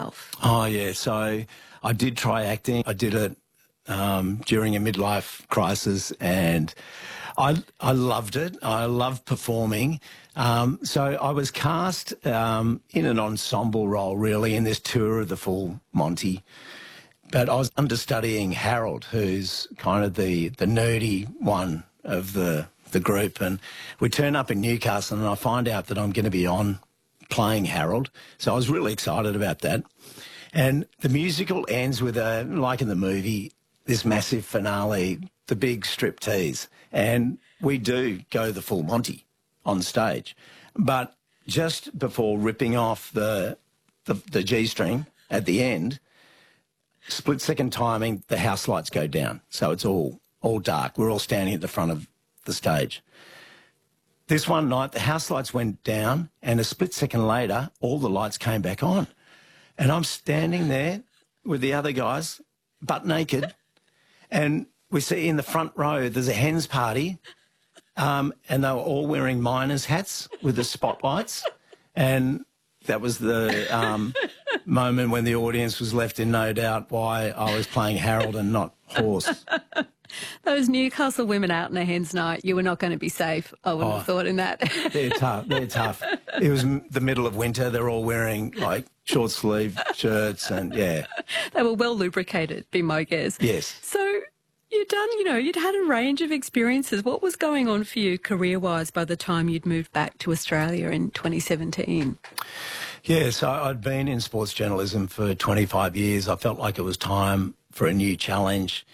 yourself? Oh, yeah. So I did try acting. I did it during a midlife crisis, and I loved it. I loved performing. So I was cast in an ensemble role, really, in this tour of the full Monty. But I was understudying Harold, who's kind of the nerdy one of the group. And we turn up in Newcastle and I find out that I'm going to be on playing Harold. So I was really excited about that. And the musical ends with, like in the movie, this massive finale, the big striptease. And we do go the full Monty on stage. But just before ripping off the G-string at the end, split-second timing, the house lights go down. So it's all dark. We're all standing at the front of the stage. This one night, the house lights went down, and a split second later, all the lights came back on. And I'm standing there with the other guys, butt naked, and we see in the front row there's a hens party, and they were all wearing miners' hats with the spotlights, and that was the moment when the audience was left in no doubt why I was playing Harold and not Horse. Those Newcastle women out in a hen's night, you were not going to be safe, I wouldn't have thought in that. They're tough. They're tough. It was the middle of winter. They're all wearing, like, short-sleeve shirts and, yeah. They were well lubricated, be my guess. Yes. So you'd had a range of experiences. What was going on for you career-wise by the time you'd moved back to Australia in 2017? Yeah, so I'd been in sports journalism for 25 years. I felt like it was time for a new challenge.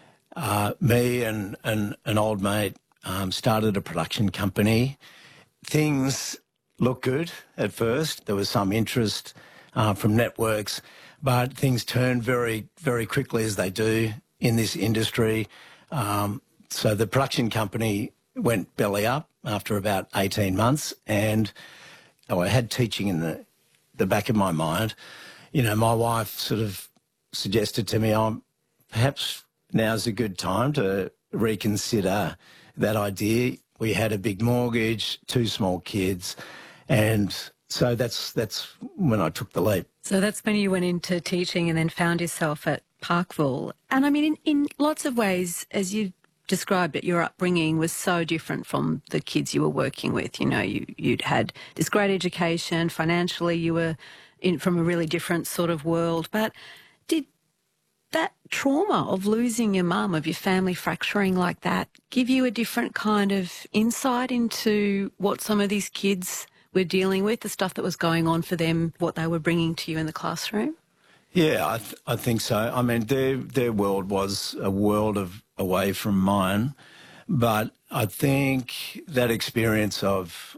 Me and an old mate started a production company. Things looked good at first. There was some interest from networks, but things turned very, very quickly, as they do in this industry. So the production company went belly up after about 18 months, and I had teaching in the back of my mind. You know, my wife sort of suggested to me, perhaps now's a good time to reconsider that idea. We had a big mortgage, 2 small kids, and so that's when I took the leap. So that's when you went into teaching and then found yourself at Parkville. And I mean, in lots of ways, as you described it, your upbringing was so different from the kids you were working with. You know, you'd had this great education, financially you were from a really different sort of world, but did that trauma of losing your mum, of your family fracturing like that, give you a different kind of insight into what some of these kids were dealing with, the stuff that was going on for them, what they were bringing to you in the classroom? Yeah, I think so. I mean, their world was a world away from mine, but I think that experience of,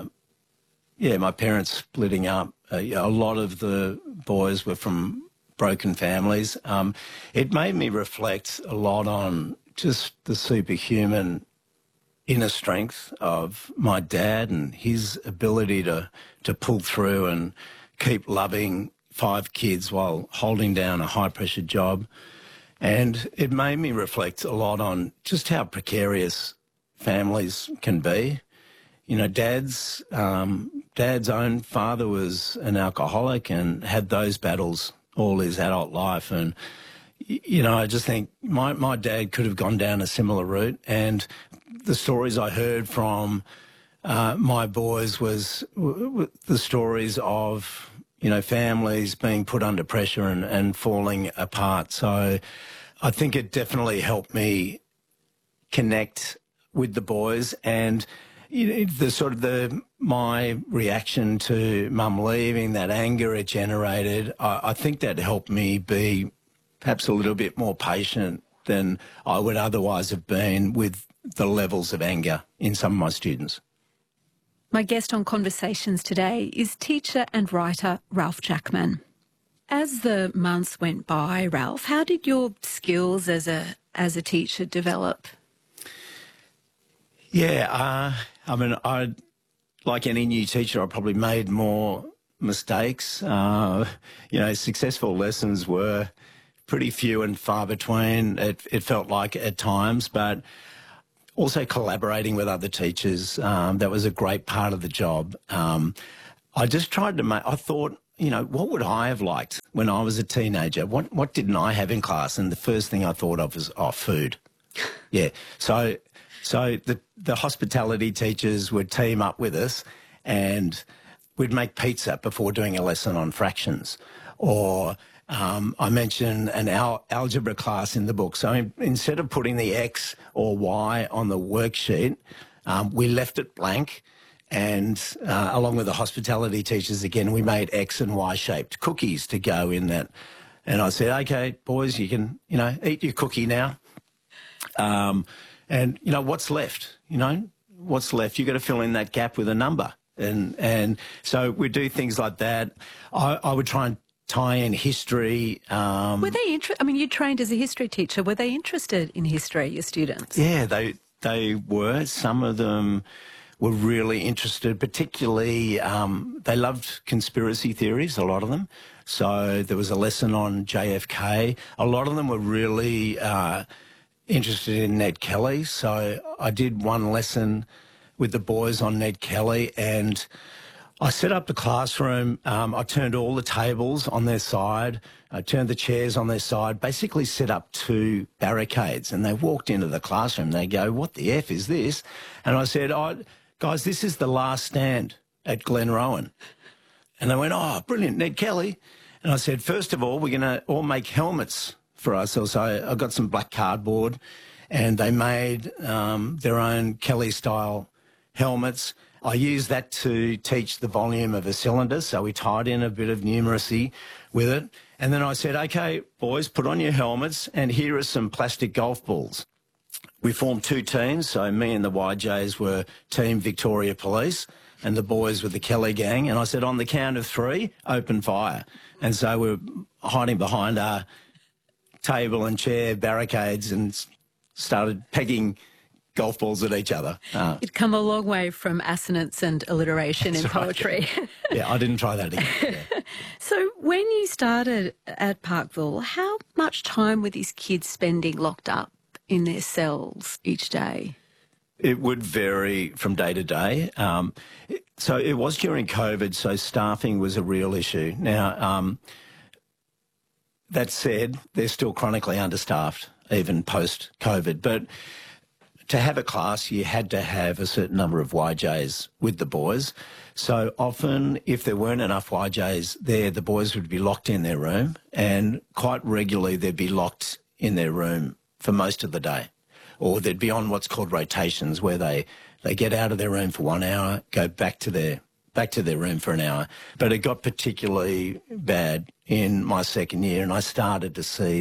my parents splitting up, a lot of the boys were from broken families. It made me reflect a lot on just the superhuman inner strength of my dad and his ability to pull through and keep loving 5 kids while holding down a high-pressure job. And it made me reflect a lot on just how precarious families can be. You know, Dad's own father was an alcoholic and had those battles all his adult life. And, you know, I just think my dad could have gone down a similar route. And the stories I heard from my boys was the stories of, you know, families being put under pressure and falling apart. So I think it definitely helped me connect with the boys, and you know, my reaction to Mum leaving, that anger it generated, I think that helped me be perhaps a little bit more patient than I would otherwise have been with the levels of anger in some of my students. My guest on Conversations today is teacher and writer Ralph Jackman. As the months went by, Ralph, how did your skills as a teacher develop? Yeah, I mean, like any new teacher, I probably made more mistakes. You know, successful lessons were pretty few and far between, it felt like at times, but also collaborating with other teachers, that was a great part of the job. I just tried to I thought what would I have liked when I was a teenager? What didn't I have in class? And the first thing I thought of was, food. Yeah. So the hospitality teachers would team up with us and we'd make pizza before doing a lesson on fractions. Or I mentioned an algebra class in the book. So instead of putting the X or Y on the worksheet, we left it blank. And along with the hospitality teachers, again, we made X and Y-shaped cookies to go in that. And I said, okay, boys, you can, eat your cookie now. And, what's left? What's left? You've got to fill in that gap with a number. And so we do things like that. I would try and tie in history. Were they you trained as a history teacher. Were they interested in history, your students? Yeah, they were. Some of them were really interested, particularly they loved conspiracy theories, a lot of them. So there was a lesson on JFK. A lot of them were really interested in Ned Kelly. So I did one lesson with the boys on Ned Kelly, and I set up the classroom. I turned all the tables on their side. I turned the chairs on their side, basically set up 2 barricades. And they walked into the classroom. They go, what the F is this? And I said, guys, this is the last stand at Glenrowan. And they went, brilliant, Ned Kelly. And I said, first of all, we're going to all make helmets for ourselves. So I got some black cardboard and they made their own Kelly-style helmets. I used that to teach the volume of a cylinder, so we tied in a bit of numeracy with it. And then I said, okay, boys, put on your helmets and here are some plastic golf balls. We formed 2 teams, so me and the YJs were Team Victoria Police and the boys were the Kelly gang. And I said, on the count of 3, open fire. And so we were hiding behind our table and chair barricades and started pegging golf balls at each other. You'd come a long way from assonance and alliteration in poetry. Right. Yeah, I didn't try that again. Yeah. So when you started at Parkville, how much time were these kids spending locked up in their cells each day? It would vary from day to day. So it was during COVID, so staffing was a real issue. Now, that said, they're still chronically understaffed, even post-COVID. But to have a class, you had to have a certain number of YJs with the boys. So often, if there weren't enough YJs there, the boys would be locked in their room, and quite regularly they'd be locked in their room for most of the day. Or they'd be on what's called rotations, where they get out of their room for 1 hour, go back to their room for an hour. But it got particularly bad in my second year, and I started to see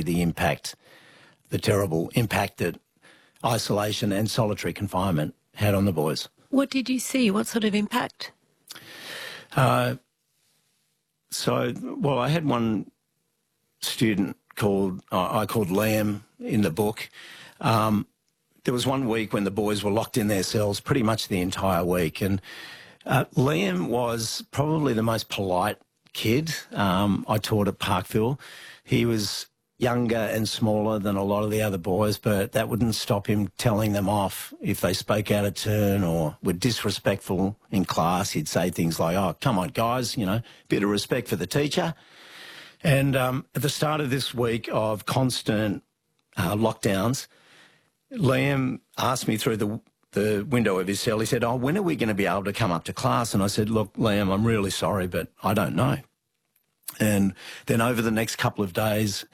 the terrible impact that isolation and solitary confinement had on the boys. What did you see? What sort of impact? I had one student I called Liam in the book. There was one week when the boys were locked in their cells pretty much the entire week, and Liam was probably the most polite kid I taught at Parkville. He was younger and smaller than a lot of the other boys, but that wouldn't stop him telling them off if they spoke out of turn or were disrespectful in class. He'd say things like, oh, come on, guys, bit of respect for the teacher. And at the start of this week of constant lockdowns, Liam asked me through the window of his cell, he said, when are we going to be able to come up to class? And I said, look, Liam, I'm really sorry, but I don't know. And then over the next couple of days,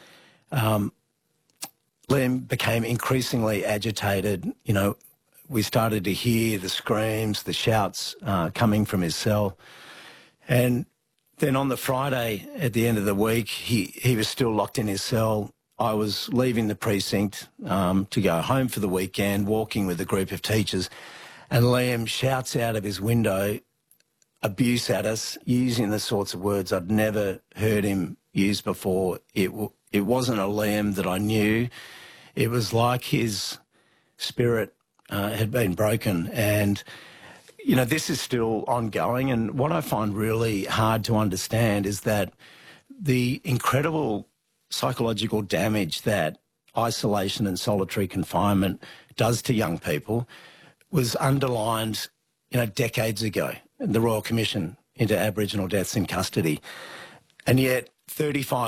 Liam became increasingly agitated. We started to hear the screams, the shouts coming from his cell. And then on the Friday at the end of the week, he was still locked in his cell. I was leaving the precinct to go home for the weekend, walking with a group of teachers, and Liam shouts out of his window abuse at us, using the sorts of words I'd never heard him use before. It wasn't a Liam that I knew. It was like his spirit had been broken. And, this is still ongoing. And what I find really hard to understand is that the incredible psychological damage that isolation and solitary confinement does to young people was underlined, decades ago in the Royal Commission into Aboriginal Deaths in Custody. And yet 35